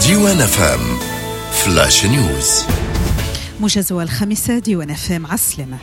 ديوان FM فلاش نيوز. موجز الخامسة ديوان FM عسلمة.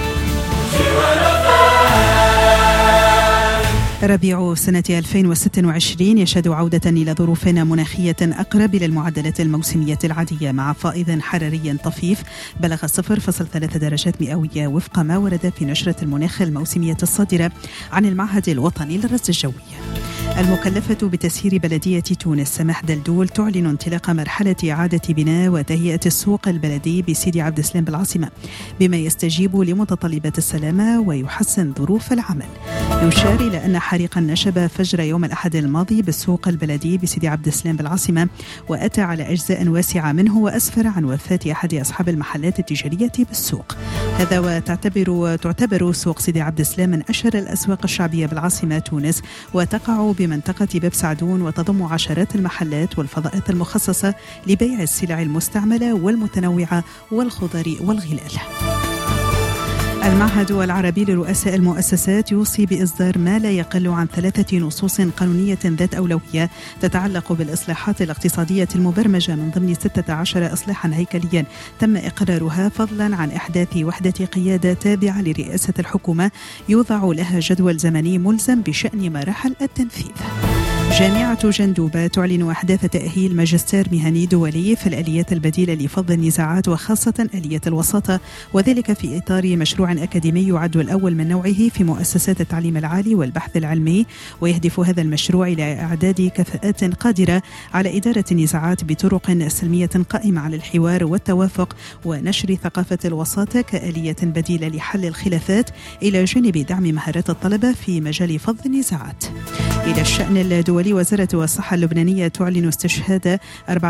ربيع سنة 2026 يشهد عودة إلى ظروف مناخية أقرب إلى المعدلات الموسمية العادية مع فائض حراري طفيف بلغ 0.3 درجات مئوية وفق ما ورد في نشرة المناخ الموسمية الصادرة عن المعهد الوطني للرصد الجوي. المكلفة بتسيير بلدية تونس سماح دلدول تعلن انطلاق مرحلة إعادة بناء وتهيئة السوق البلدي بسيدي عبد السلام بالعاصمة بما يستجيب لمتطلبات السلامة ويحسن ظروف العمل. يشار إلى أن حريقا نشب فجر يوم الأحد الماضي بالسوق البلدي بسيدي عبد السلام بالعاصمة وأتى على أجزاء واسعة منه وأسفر عن وفاة أحد أصحاب المحلات التجارية بالسوق هذا. وتعتبر سوق سيدي عبد السلام من أشهر الأسواق الشعبية بالعاصمة تونس وتقع بمنطقة باب سعدون وتضم عشرات المحلات والفضاءات المخصصة لبيع السلع المستعملة والمتنوعة والخضر والغلال. المعهد العربي لرؤساء المؤسسات يوصي بإصدار ما لا يقل عن 3 نصوص قانونية ذات أولوية تتعلق بالإصلاحات الاقتصادية المبرمجة من ضمن 16 إصلاحا هيكليا تم إقرارها فضلا عن إحداث وحدة قيادة تابعة لرئاسة الحكومة يوضع لها جدول زمني ملزم بشأن مراحل التنفيذ. جامعة جندوبة تعلن أحداث تأهيل ماجستير مهني دولي في الآليات البديلة لفض النزاعات وخاصة آلية الوساطة وذلك في إطار مشروع أكاديمي يعد الأول من نوعه في مؤسسات التعليم العالي والبحث العلمي ويهدف هذا المشروع إلى إعداد كفاءات قادرة على إدارة النزاعات بطرق سلمية قائمة على الحوار والتوافق ونشر ثقافة الوساطة كآلية بديلة لحل الخلافات إلى جانب دعم مهارات الطلبة في مجال فض النزاعات. إلى الشأن الدولي وزارة الصحة اللبنانية تعلن استشهاد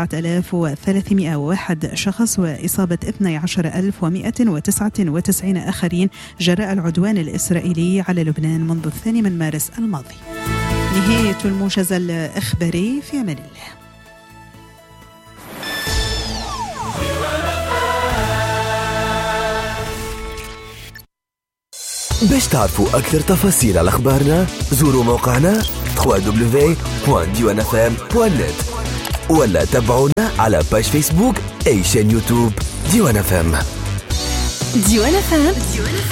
4301 شخص وإصابة 12199 آخرين جراء العدوان الإسرائيلي على لبنان منذ 2 مارس الماضي. نهاية الموجز الإخباري، في أمان الله. باش تعرفوا أكثر تفاصيل على أخبارنا زوروا موقعنا www.diwanfm.net ولا تابعونا على باج فيسبوك أي شان يوتيوب ديوان FM.